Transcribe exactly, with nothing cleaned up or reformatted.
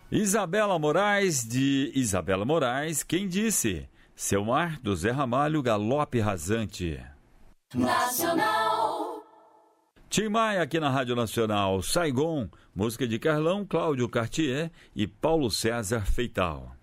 Isabela Moraes, de Isabela Moraes, Quem Disse? Seu Mar, do Zé Ramalho, Galope Rasante. Nacional. Tim Maia aqui na Rádio Nacional. Saigon, música de Carlão, Cláudio Cartier e Paulo César Feital.